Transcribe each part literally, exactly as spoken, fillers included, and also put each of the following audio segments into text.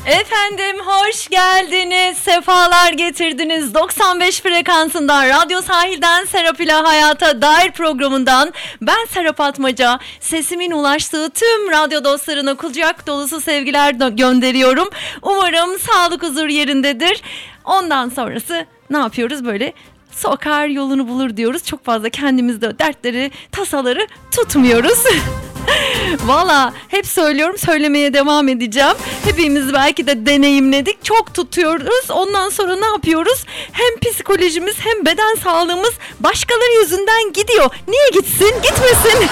Efendim hoş geldiniz, sefalar getirdiniz. doksan beş frekansından, Radyo Sahil'den Serap ile Hayata Dair programından ben Serap Atmaca. Sesimin ulaştığı tüm radyo dostlarına kucak dolusu sevgiler gönderiyorum. Umarım sağlık huzur yerindedir. Ondan sonrası ne yapıyoruz böyle? Sokar yolunu bulur diyoruz. Çok fazla kendimizde dertleri, tasaları tutmuyoruz. Valla hep söylüyorum, söylemeye devam edeceğim. Hepimiz belki de deneyimledik. Çok tutuyoruz. Ondan sonra ne yapıyoruz? Hem psikolojimiz hem beden sağlığımız başkaları yüzünden gidiyor. Niye gitsin? Gitmesin.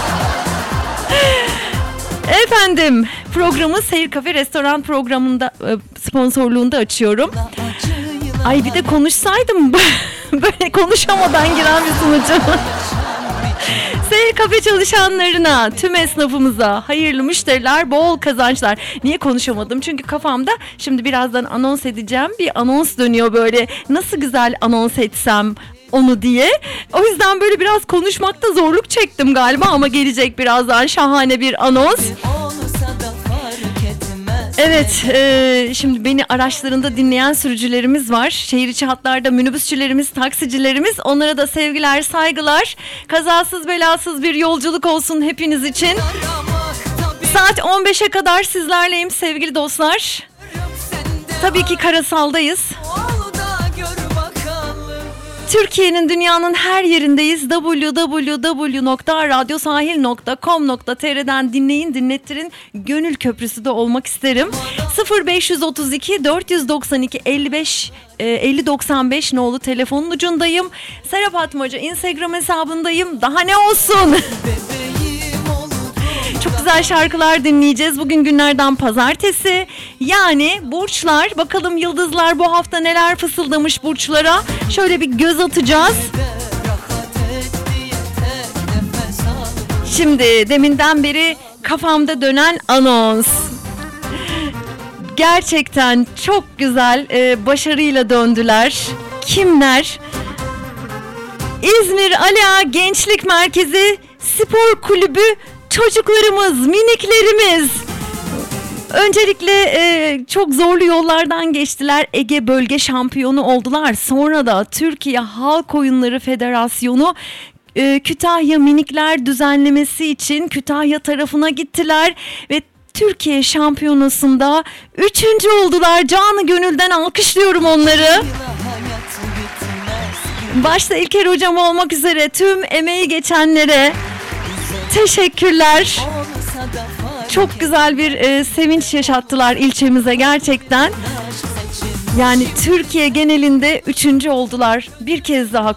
Efendim, programı Seyir Kafe Restoran programında sponsorluğunda açıyorum. Ay bir de konuşsaydım böyle konuşamadan giren bir sunucu. Seyir Kafe çalışanlarına, tüm esnafımıza hayırlı müşteriler, bol kazançlar. Niye konuşamadım? Çünkü kafamda şimdi birazdan anons edeceğim. Bir anons dönüyor böyle. Nasıl güzel anons etsem onu diye. O yüzden böyle biraz konuşmakta zorluk çektim galiba ama gelecek birazdan şahane bir anons. Evet, e, şimdi beni araçlarında dinleyen sürücülerimiz var. Şehir içi hatlarda minibüsçülerimiz, taksicilerimiz. Onlara da sevgiler, saygılar. Kazasız belasız bir yolculuk olsun hepiniz için. Saat on beşe kadar sizlerleyim sevgili dostlar. Tabii ki karasaldayız. Türkiye'nin, dünyanın her yerindeyiz. double-u double-u double-u nokta radyosahil nokta com nokta tr'den dinleyin, dinlettirin. Gönül köprüsü de olmak isterim. sıfır beş otuz iki dört doksan iki elli beş elli doksan beş nolu telefonun ucundayım. Serap Atmaca Instagram hesabındayım. Daha ne olsun? Çok güzel şarkılar dinleyeceğiz. Bugün günlerden pazartesi. Yani burçlar, bakalım yıldızlar bu hafta neler fısıldamış burçlara. Şöyle bir göz atacağız. Şimdi deminden beri kafamda dönen anons. Gerçekten çok güzel, e, başarıyla döndüler. Kimler? İzmir Ali Ağa Gençlik Merkezi Spor Kulübü çocuklarımız, miniklerimiz. Öncelikle e, çok zorlu yollardan geçtiler. Ege Bölge Şampiyonu oldular. Sonra da Türkiye Halk Oyunları Federasyonu e, Kütahya Minikler düzenlemesi için Kütahya tarafına gittiler ve Türkiye Şampiyonası'nda üçüncü oldular. Canı gönülden alkışlıyorum onları. Başta İlker hocam olmak üzere tüm emeği geçenlere teşekkürler. Çok güzel bir e, sevinç yaşattılar ilçemize gerçekten. Yani Türkiye genelinde üçüncü oldular. Bir kez daha